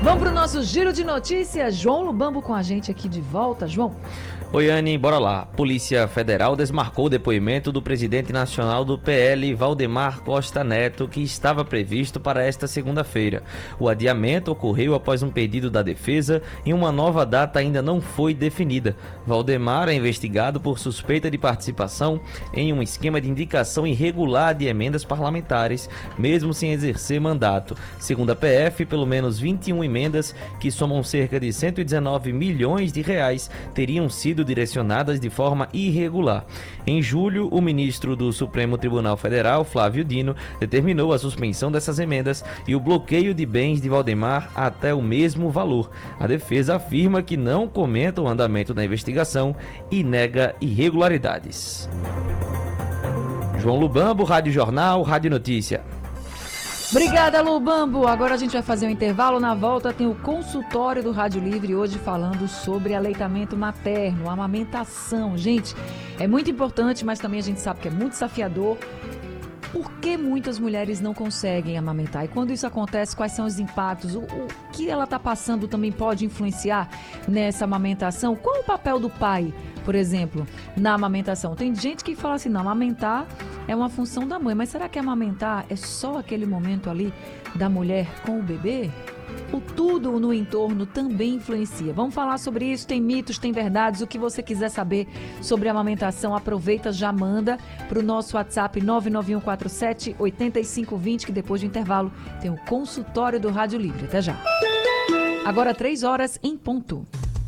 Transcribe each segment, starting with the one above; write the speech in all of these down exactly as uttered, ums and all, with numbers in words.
Vamos para o nosso giro de notícias. João Lubambo com a gente aqui de volta. João. Oi, Anne, bora lá. Polícia Federal desmarcou o depoimento do presidente nacional do P L, Valdemar Costa Neto, que estava previsto para esta segunda-feira. O adiamento ocorreu após um pedido da defesa e uma nova data ainda não foi definida. Valdemar é investigado por suspeita de participação em um esquema de indicação irregular de emendas parlamentares, mesmo sem exercer mandato. Segundo a P F, pelo menos vinte e uma emendas, que somam cerca de cento e dezenove milhões de reais, teriam sido direcionadas de forma irregular. Em julho, o ministro do Supremo Tribunal Federal, Flávio Dino, determinou a suspensão dessas emendas e o bloqueio de bens de Valdemar até o mesmo valor. A defesa afirma que não comenta o andamento da investigação e nega irregularidades. João Lubambo, Rádio Jornal, Rádio Notícia. Obrigada, Lubambo. Agora a gente vai fazer um intervalo. Na volta tem o consultório do Rádio Livre, hoje falando sobre aleitamento materno, amamentação. Gente, é muito importante, mas também a gente sabe que é muito desafiador. Por que muitas mulheres não conseguem amamentar? E quando isso acontece, quais são os impactos? O, o que ela está passando também pode influenciar nessa amamentação? Qual o papel do pai, por exemplo, na amamentação? Tem gente que fala assim, não, amamentar é uma função da mãe, mas será que amamentar é só aquele momento ali da mulher com o bebê? O tudo no entorno também influencia. Vamos falar sobre isso, tem mitos, tem verdades, o que você quiser saber sobre a amamentação, aproveita, já manda para o nosso WhatsApp nove nove um quatro sete oito cinco dois zero, que depois do intervalo tem o consultório do Rádio Livre. Até já. Agora três horas em ponto.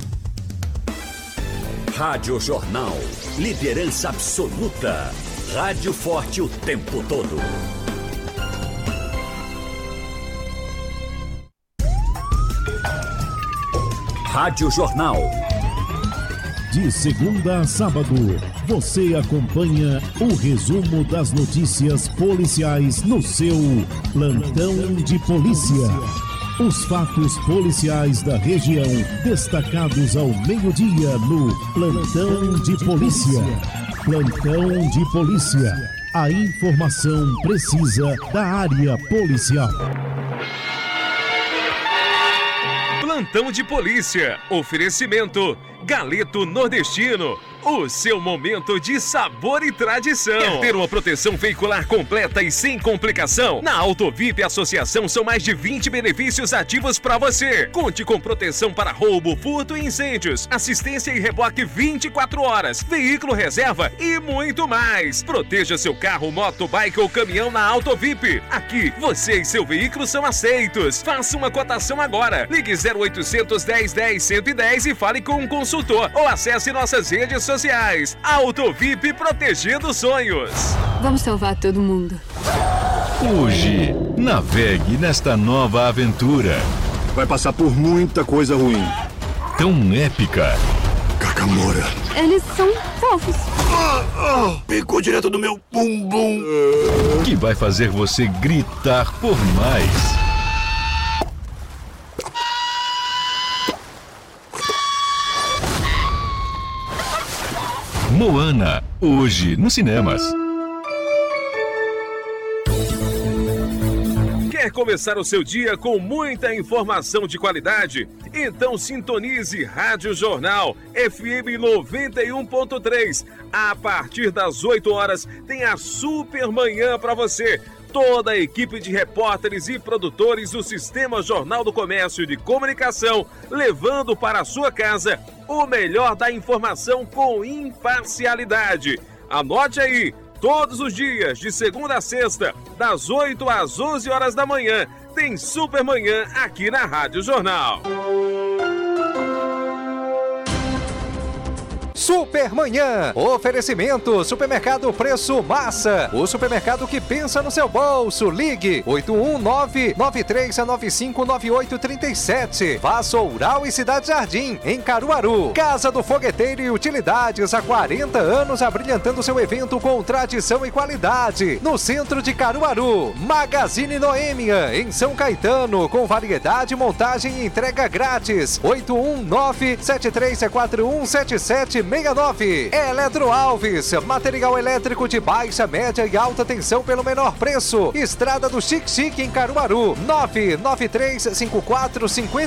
Rádio Jornal, liderança absoluta. Rádio forte o tempo todo. Rádio Jornal. De segunda a sábado, você acompanha o resumo das notícias policiais no seu Plantão de Polícia. Os fatos policiais da região, destacados ao meio-dia no Plantão de Polícia. Plantão de Polícia. A informação precisa da área policial. Plantão de Polícia. Oferecimento Galeto Nordestino. O seu momento de sabor e tradição. Quer ter uma proteção veicular completa e sem complicação? Na Autovip Associação são mais de vinte benefícios ativos para você. Conte com proteção para roubo, furto e incêndios, assistência e reboque vinte e quatro horas, veículo reserva e muito mais. Proteja seu carro, moto, bike ou caminhão na Autovip. Aqui, você e seu veículo são aceitos. Faça uma cotação agora. Ligue zero oitocentos, dez, dez, cento e dez e fale com um consultor ou acesse nossas redes sociais. Sociais. Autovip, protegendo sonhos. Vamos salvar todo mundo. Hoje, navegue nesta nova aventura. Vai passar por muita coisa ruim. Tão épica. Kakamora. Eles são fofos. Ah, ah, picou direto do meu bumbum. Que vai fazer você gritar por mais. Moana, hoje nos cinemas. Quer começar o seu dia com muita informação de qualidade? Então sintonize Rádio Jornal F M noventa e um ponto três. A partir das oito horas tem a Super Manhã para você. Toda a equipe de repórteres e produtores do Sistema Jornal do Comércio de Comunicação, levando para a sua casa o melhor da informação com imparcialidade. Anote aí, todos os dias, de segunda a sexta, das oito às onze horas da manhã, tem Super Manhã aqui na Rádio Jornal. Supermanhã. Oferecimento Supermercado Preço Massa. O supermercado que pensa no seu bolso. Ligue oito um nove, nove três nove cinco, nove oito três sete. Vassoural e Cidade Jardim, em Caruaru. Casa do Fogueteiro e Utilidades, há quarenta anos abrilhantando seu evento com tradição e qualidade. No centro de Caruaru. Magazine Noêmia, em São Caetano, com variedade, montagem e entrega grátis. oito um nove, sete três quatro um, sete sete seis nove. Eletro Alves, material elétrico de baixa, média e alta tensão pelo menor preço. Estrada do Chique Chique, em Caruaru. nove nove três cinco quatro cinco